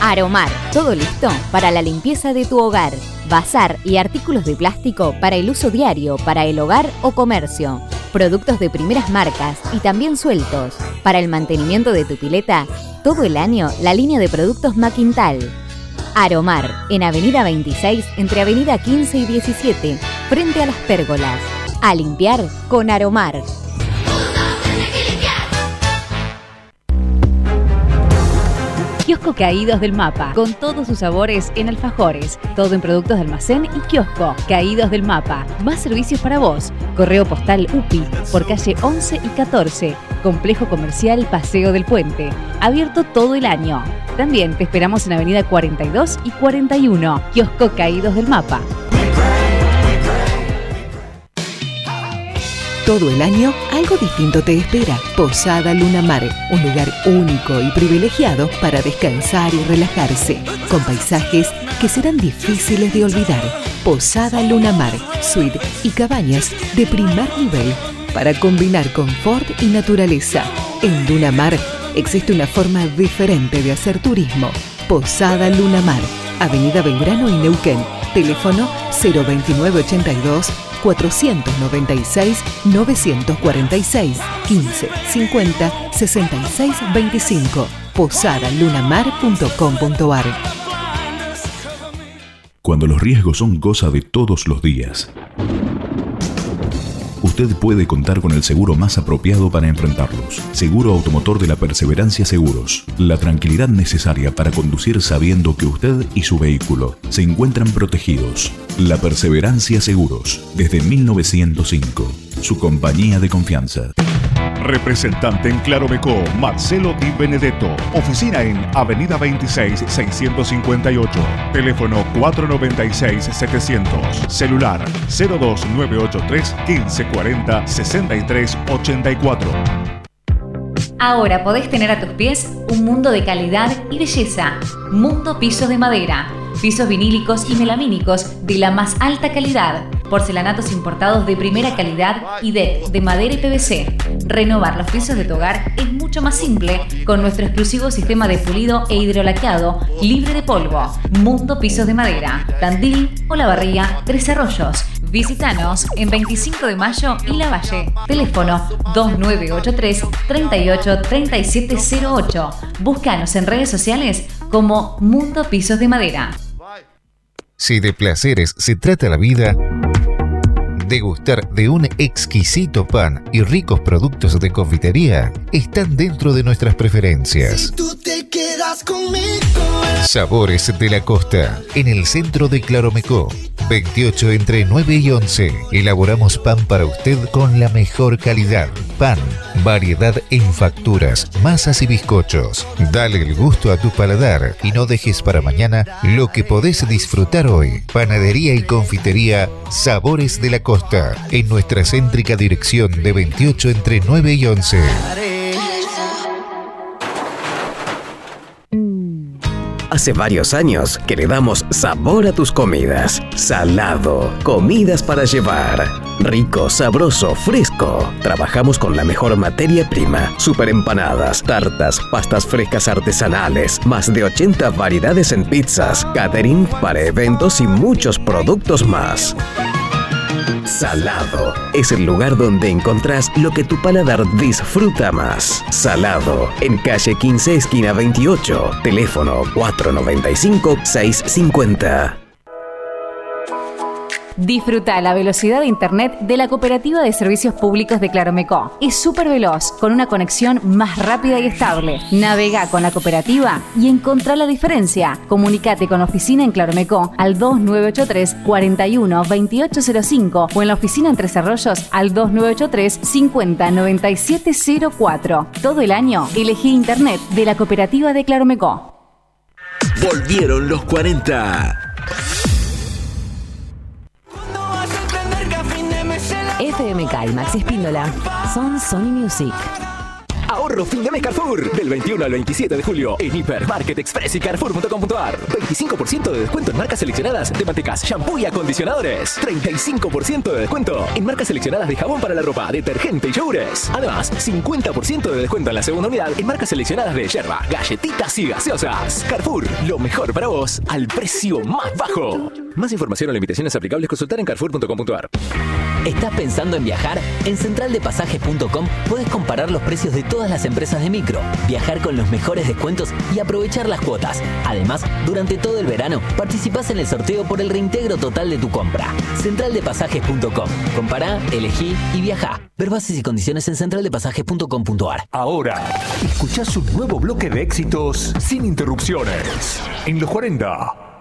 Aromar, todo listo para la limpieza de tu hogar. Bazar y artículos de plástico para el uso diario, para el hogar o comercio. Productos de primeras marcas y también sueltos. Para el mantenimiento de tu pileta, todo el año la línea de productos Maquintal. Aromar, en Avenida 26, entre Avenida 15 y 17, frente a las pérgolas. A limpiar con Aromar. Kiosco Caídos del Mapa, con todos sus sabores en alfajores, todo en productos de almacén y kiosco. Caídos del Mapa, más servicios para vos. Correo postal UPI, por calle 11 y 14, Complejo Comercial Paseo del Puente, abierto todo el año. También te esperamos en Avenida 42 y 41, Kiosco Caídos del Mapa. Todo el año, algo distinto te espera. Posada Luna Mar, un lugar único y privilegiado para descansar y relajarse, con paisajes que serán difíciles de olvidar. Posada Luna Mar, suite y cabañas de primer nivel para combinar confort y naturaleza. En Luna Mar existe una forma diferente de hacer turismo. Posada Luna Mar, Avenida Belgrano y Neuquén. Teléfono 02982 496 946 15 50 66 25. posadalunamar.com.ar. Cuando los riesgos son cosa de todos los días, usted puede contar con el seguro más apropiado para enfrentarlos. Seguro Automotor de la Perseverancia Seguros. La tranquilidad necesaria para conducir sabiendo que usted y su vehículo se encuentran protegidos. La Perseverancia Seguros, desde 1905. Su compañía de confianza. Representante en Claromecó, Marcelo Di Benedetto. Oficina en Avenida 26, 658. Teléfono 496-700. Celular 02983 1540 6384. Ahora podés tener a tus pies un mundo de calidad y belleza. Mundo Pisos de Madera. Pisos vinílicos y melamínicos de la más alta calidad. Porcelanatos importados de primera calidad y de madera y PVC. Renovar los pisos de tu hogar es mucho más simple con nuestro exclusivo sistema de pulido e hidrolaqueado libre de polvo. Mundo Pisos de Madera, Tandil, Olavarría, Tres Arroyos. Visítanos en 25 de Mayo y Lavalle. Teléfono 2983 38 3708. Búscanos en redes sociales como Mundo Pisos de Madera. Si de placeres se trata la vida, degustar de un exquisito pan y ricos productos de confitería están dentro de nuestras preferencias. Si tú te quedas conmigo. Sabores de la Costa, en el centro de Claromecó. 28 entre 9 y 11. Elaboramos pan para usted con la mejor calidad. Pan, variedad en facturas, masas y bizcochos. Dale el gusto a tu paladar y no dejes para mañana lo que podés disfrutar hoy. Panadería y confitería Sabores de la Costa, en nuestra céntrica dirección de 28 entre 9 y 11. Hace varios años que le damos sabor a tus comidas. Salado, comidas para llevar. Rico, sabroso, fresco. Trabajamos con la mejor materia prima. Super empanadas, tartas, pastas frescas artesanales. Más de 80 variedades en pizzas, catering para eventos y muchos productos más. Salado es el lugar donde encontrás lo que tu paladar disfruta más. Salado, en calle 15, esquina 28. Teléfono 495-650. Disfruta la velocidad de internet de la Cooperativa de Servicios Públicos de Claromecó. Es súper veloz, con una conexión más rápida y estable. Navega con la cooperativa y encontrá la diferencia. Comunicate con la oficina en Claromecó al 2983 41 2805 o en la oficina en Tres Arroyos al 2983 50 9704. Todo el año elegí internet de la Cooperativa de Claromecó. Volvieron los 40. FMK y Maxi Espíndola son Sony Music. Ahorro fin de mes Carrefour. Del 21 al 27 de julio en Hiper, Market Express y Carrefour.com.ar. 25% de descuento en marcas seleccionadas de mantecas, shampoo y acondicionadores. 35% de descuento en marcas seleccionadas de jabón para la ropa, detergente y yogures. Además, 50% de descuento en la segunda unidad en marcas seleccionadas de yerba, galletitas y gaseosas. Carrefour, lo mejor para vos al precio más bajo. Más información o limitaciones aplicables consultar en Carrefour.com.ar. ¿Estás pensando en viajar? En centraldepasajes.com puedes comparar los precios de todas las empresas de micro, viajar con los mejores descuentos y aprovechar las cuotas. Además, durante todo el verano participás en el sorteo por el reintegro total de tu compra. Centraldepasajes.com. Compará, elegí y viajá. Ver bases y condiciones en centraldepasajes.com.ar. Ahora, escuchás un nuevo bloque de éxitos sin interrupciones. En los 40.